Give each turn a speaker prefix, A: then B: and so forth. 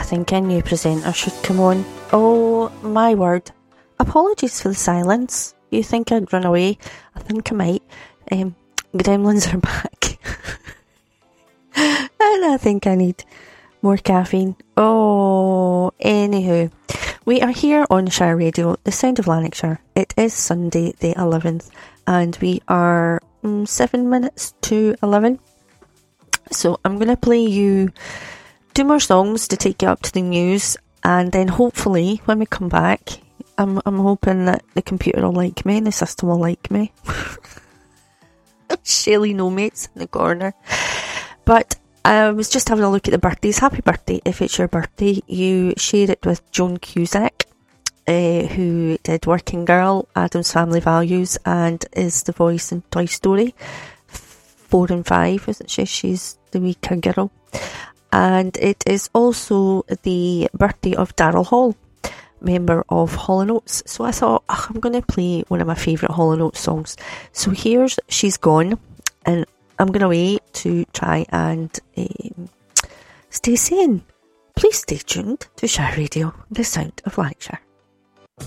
A: think a new presenter should come on. Oh my word. Apologies for the silence. You think I'd run away? I think I might. Gremlins are back. And I think I need more caffeine. Oh, anywho. We are here on Shire Radio, the sound of Lanarkshire. It is Sunday the 11th and we are 7 minutes to 11. So I'm going to play you 2 more songs to take you up to the news, and then hopefully when we come back, I'm hoping that the computer will like me and the system will like me. Shelly no mates in the corner. But I was just having a look at the birthdays. Happy birthday if it's your birthday. You share it with Joan Cusack, who did Working Girl, Addams Family Values, and is the voice in Toy Story 4 and 5, isn't she? She's the weaker girl. And it is also the birthday of Daryl Hall, member of Hall & Oates. So I thought, I'm going to play one of my favourite Hall & Oates songs. So here's She's Gone, and I'm going away to try and stay sane. Please stay tuned to Shire Radio, the sound of Lanarkshire.